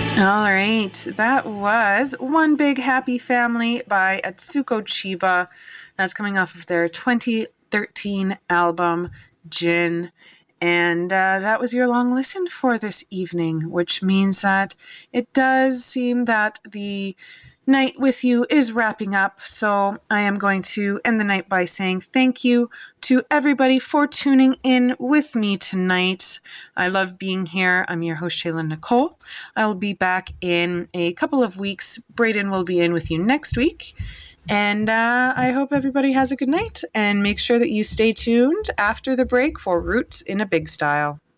All right, that was One Big Happy Family by Atsuko Chiba. That's coming off of their 2013 album, Jin. And that was your long listen for this evening, which means that it does seem that the night with you is wrapping up. So I am going to end the night by saying thank you to everybody for tuning in with me tonight. I love being here. I'm your host, Shayla Nicole. I'll be back in a couple of weeks. Braden will be in with you next week. And I hope everybody has a good night, and make sure that you stay tuned after the break for Roots in a Big Style.